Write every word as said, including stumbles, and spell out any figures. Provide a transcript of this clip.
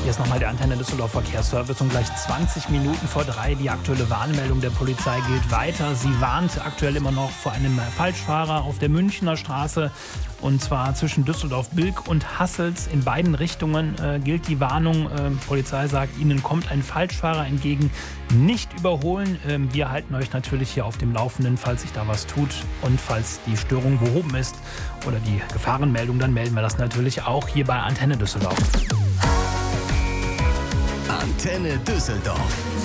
Hier ist nochmal der Antenne Düsseldorf Verkehrsservice und gleich zwanzig Minuten vor drei. Die aktuelle Warnmeldung der Polizei gilt weiter. Sie warnt aktuell immer noch vor einem Falschfahrer auf der Münchner Straße. Und zwar zwischen Düsseldorf-Bilk und Hassels. In beiden Richtungen äh, gilt die Warnung. Äh, Polizei sagt, Ihnen kommt ein Falschfahrer entgegen. Nicht überholen. Äh, wir halten euch natürlich hier auf dem Laufenden, falls sich da was tut. Und falls die Störung behoben ist oder die Gefahrenmeldung, dann melden wir das natürlich auch hier bei Antenne Düsseldorf. Antenne Düsseldorf.